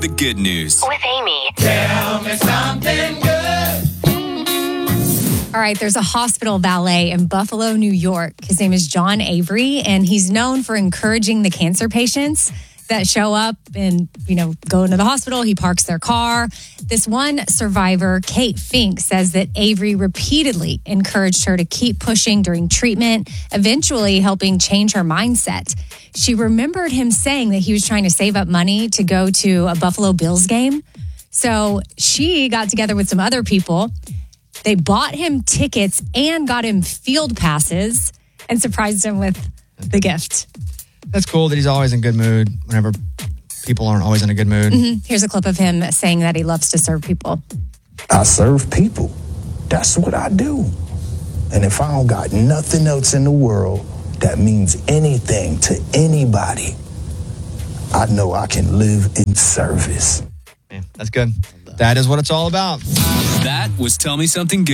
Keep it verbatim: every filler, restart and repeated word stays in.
The good news. With Amy. Tell me something good. All right, there's a hospital valet in Buffalo, New York. His name is John Avery, and he's known for encouraging the cancer patients that show up and, you know, go into the hospital. He parks their car. This one survivor, Kate Fink, says that Avery repeatedly encouraged her to keep pushing during treatment, eventually helping change her mindset. She remembered him saying that he was trying to save up money to go to a Buffalo Bills game. So she got together with some other people. They bought him tickets and got him field passes and surprised him with the gift. That's cool that he's always in good mood whenever people aren't always in a good mood. Mm-hmm. Here's a clip of him saying that he loves to serve people. I serve people. That's what I do. And if I don't got nothing else in the world that means anything to anybody, I know I can live in service. Yeah, that's good. That is what it's all about. That was Tell Me Something Good.